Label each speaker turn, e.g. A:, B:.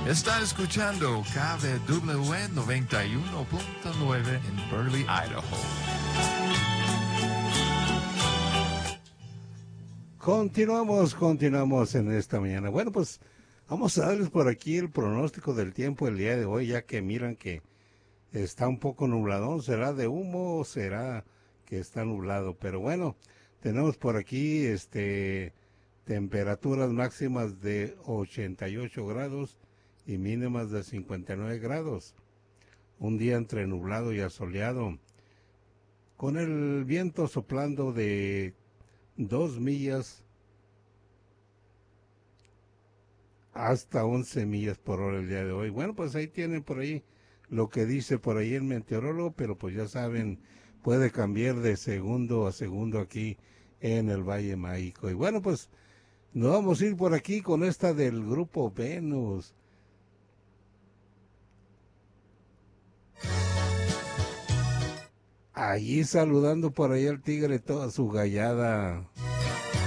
A: Está escuchando KBW 91.9 en Burley, Idaho.
B: Continuamos en esta mañana. Bueno, pues vamos a darles por aquí el pronóstico del tiempo el día de hoy, ya que miran que está un poco nubladón. ¿Será de humo o será que está nublado? Pero bueno, tenemos por aquí temperaturas máximas de 88 grados y mínimas de 59 grados. Un día entre nublado y asoleado, con el viento soplando de 2 millas hasta 11 millas por hora el día de hoy. Bueno, pues ahí tienen por ahí lo que dice por ahí el meteorólogo, pero pues ya saben, puede cambiar de segundo a segundo aquí en el Valle Mágico. Y bueno, pues nos vamos a ir por aquí con esta del grupo Venus. Allí saludando por ahí al tigre toda su gallada.